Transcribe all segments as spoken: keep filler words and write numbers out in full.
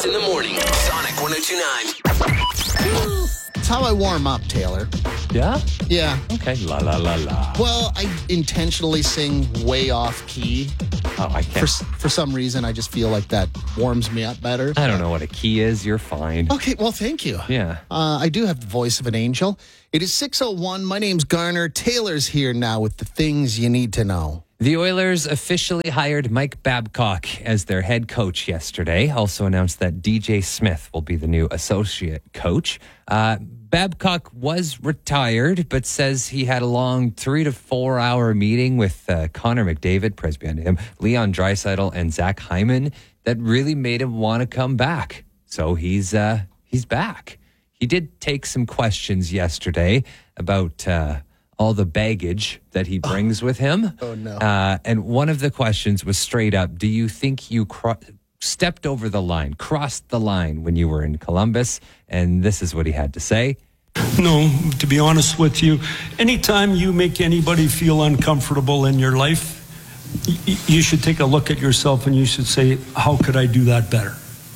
Ross in the morning. Sonic one oh two point nine. It's how I warm up, Taylor. Yeah? Yeah. Okay. La, la, la, la. Well, I intentionally sing way off key. Oh, I For, can't. for some reason, I just feel like that warms me up better. I don't know what a key is. You're fine. Okay, well, thank you. Yeah. Uh, I do have the voice of an angel. It is six oh one. My name's Garner. Taylor's here now with the things you need to know. The Oilers officially hired Mike Babcock as their head coach yesterday. Also announced that D J Smith will be the new associate coach. Uh, Babcock was retired, but says he had a long three to four hour meeting with uh, Connor McDavid, Presby him, Leon Draisaitl, and Zach Hyman that really made him want to come back. So he's uh, he's back. He did take some questions yesterday about uh, all the baggage that he brings with him. Oh, no. Uh, and one of the questions was straight up, do you think you cro- stepped over the line, crossed the line when you were in Columbus? And this is what he had to say. No, to be honest with you, anytime you make anybody feel uncomfortable in your life, y- you should take a look at yourself and you should say, how could I do that better?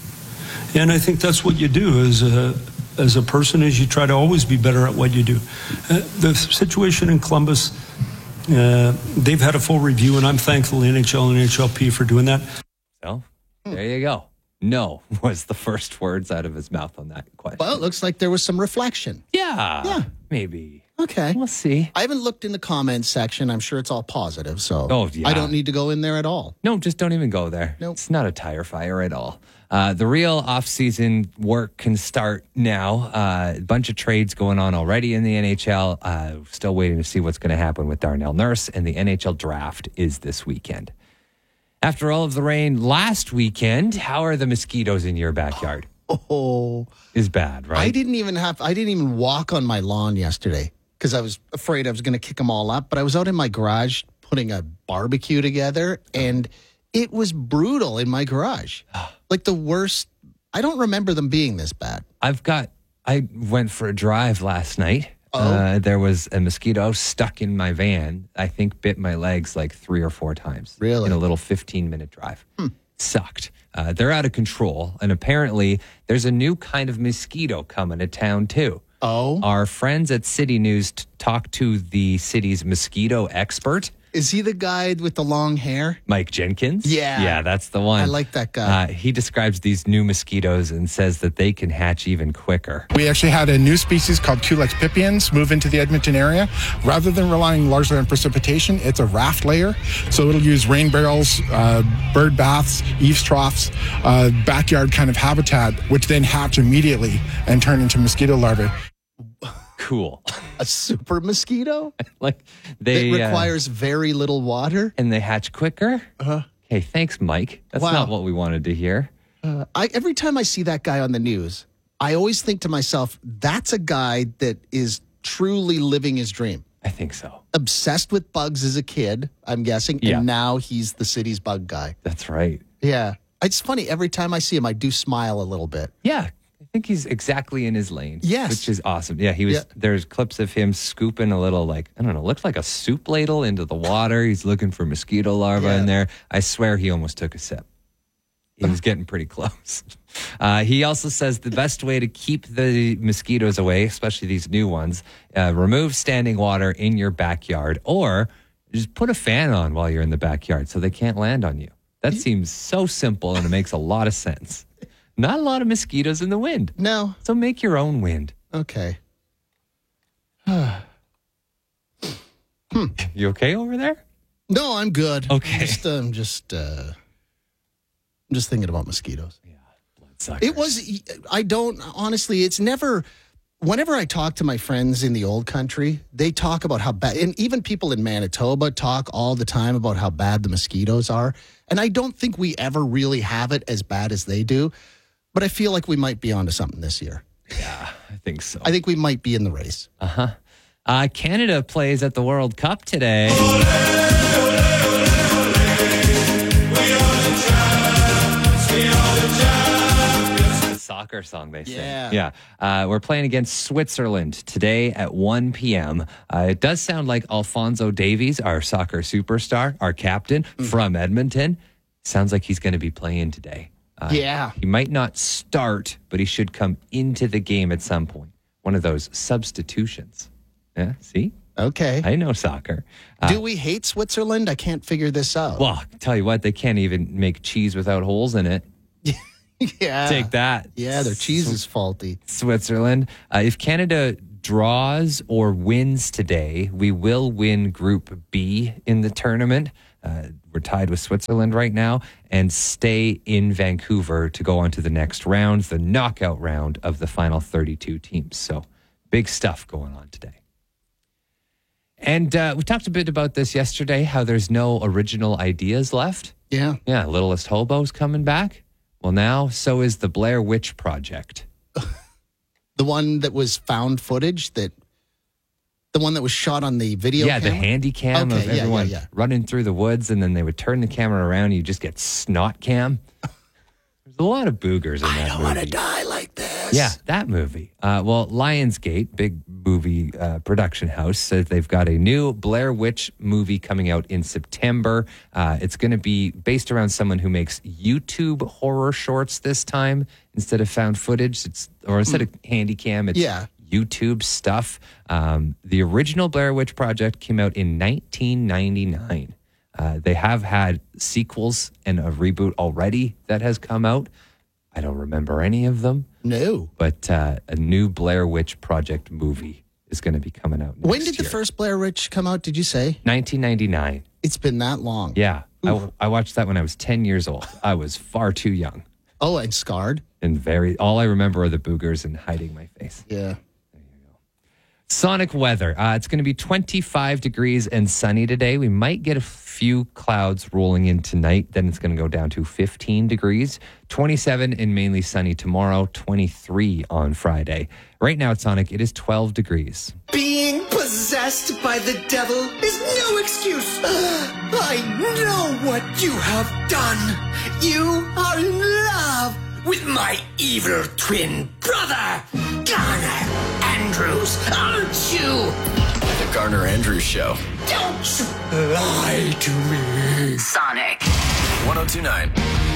And I think that's what you do as a, as a person, is you try to always be better at what you do. Uh, the situation in Columbus, uh, they've had a full review, and I'm thankful to N H L and N H L P for doing that. So there you go. No was the first words out of his mouth on that question. Well, it looks like there was some reflection. Yeah. Yeah. Maybe. Okay. We'll see. I haven't looked in the comments section. I'm sure it's all positive, so Oh, yeah. I don't need to go in there at all. No, just don't even go there. Nope. It's not a tire fire at all. Uh, the real off-season work can start now. Uh, a bunch of trades going on already in the N H L. Uh, still waiting to see what's going to happen with Darnell Nurse, and the N H L draft is this weekend. After all of the rain last weekend, how are the mosquitoes in your backyard? Oh, Is bad, right? I didn't even have, I didn't even walk on my lawn yesterday because I was afraid I was going to kick them all up. But I was out in my garage putting a barbecue together, and it was brutal in my garage. Like the worst. I don't remember them being this bad. I've got, I went for a drive last night. Oh. Uh, there was a mosquito stuck in my van. I think bit my legs like three or four times. Really? In a little fifteen minute drive. Hmm. Sucked. Uh, they're out of control. And apparently there's a new kind of mosquito coming to town too. Oh, Our friends at City News t- talked to the city's mosquito expert, is he the guy with the long hair? Mike Jenkins. Yeah. Yeah, that's the one. I like that guy. Uh, he describes these new mosquitoes and says that they can hatch even quicker. We actually had a new species called Culex pipiens move into the Edmonton area. Rather than relying largely on precipitation, it's a raft layer. So it'll use rain barrels, uh, bird baths, eaves troughs, uh, backyard kind of habitat, which then hatch immediately and turn into mosquito larvae. Cool. A super mosquito like they that uh, requires very little water. and they hatch quicker. Uh-huh. Hey, thanks, Mike. That's Wow. not what we wanted to hear. Uh, I every time I see that guy on the news, I always think to myself, that's a guy that is truly living his dream. I think so. Obsessed with bugs as a kid, I'm guessing, Yeah. and now he's the city's bug guy. That's right. Yeah. It's funny, every time I see him, I do smile a little bit. Yeah, I think he's exactly in his lane. Yes. Which is awesome. Yeah, he was. Yeah. There's clips of him scooping a little, like, I don't know, looks like a soup ladle into the water. He's looking for mosquito larvae Yeah. in there. I swear he almost took a sip. He was getting pretty close. Uh, he also says the best way to keep the mosquitoes away, especially these new ones, uh, remove standing water in your backyard, or just put a fan on while you're in the backyard so they can't land on you. That seems so simple, and it makes a lot of sense. Not a lot of mosquitoes in the wind. No. So make your own wind. Okay. You okay over there? No, I'm good. Okay. Just, um, just, uh, I'm just thinking about mosquitoes. Bloodsuckers. It was, I don't, honestly, it's never, whenever I talk to my friends in the old country, they talk about how bad, and even people in Manitoba talk all the time about how bad the mosquitoes are. And I don't think we ever really have it as bad as they do. But I feel like we might be onto something this year. Yeah, I think so. I think we might be in the race. Uh-huh. Uh, Canada plays at the World Cup today. Soccer song they sing. Yeah. Yeah. Uh, we're playing against Switzerland today at one p.m. Uh, it does sound like Alphonso Davies, our soccer superstar, our captain from Edmonton, sounds like he's going to be playing today. Uh, Yeah. He might not start, but he should come into the game at some point. One of those substitutions. Yeah, see? Okay. I know soccer. Uh, Do we hate Switzerland? I can't figure this out. well, tell you what, they can't even make cheese without holes in it. yeah. Take that. Yeah, their cheese is faulty. Switzerland. Uh, if Canada draws or wins today, we will win Group B in the tournament. Uh, we're tied with Switzerland right now and stay in Vancouver to go on to the next round, the knockout round of the final thirty-two teams. So big stuff going on today. And uh, we talked a bit about this yesterday, how there's no original ideas left. Yeah. Yeah, Littlest Hobo's coming back. Well, now so is the Blair Witch Project. The one that was found footage, that the one that was shot on the video Yeah, the camera? handy cam Okay, of yeah, yeah, everyone yeah. running through the woods, and then they would turn the camera around and you just get snot cam. There's a lot of boogers in I that don't movie. want to die like this. Yeah, that movie. Uh, well, Lionsgate, big movie uh, production house, says they've got a new Blair Witch movie coming out in September. Uh, it's going to be based around someone who makes YouTube horror shorts this time instead of found footage. It's or instead of handy cam, it's Yeah. YouTube stuff. Um, the original Blair Witch Project came out in nineteen ninety-nine. Uh, they have had sequels and a reboot already that has come out. I don't remember any of them, No. but uh, a new Blair Witch Project movie is going to be coming out next When did the year. first Blair Witch come out, did you say? nineteen ninety-nine. It's been that long. Yeah. I, I watched that when I was ten years old. I was far too young Oh, and scarred? and very, all I remember are the boogers and hiding my face. Yeah. Sonic weather. Uh, it's going to be twenty-five degrees and sunny today. We might get a few clouds rolling in tonight. Then it's going to go down to fifteen degrees. twenty-seven and mainly sunny tomorrow. twenty-three on Friday. Right now at Sonic, it is twelve degrees. Being possessed by the devil is no excuse. I know what you have done. You are in love with my evil twin brother, Garner Andrews, aren't you? The Garner Andrews Show. Don't you lie to me. ten twenty-nine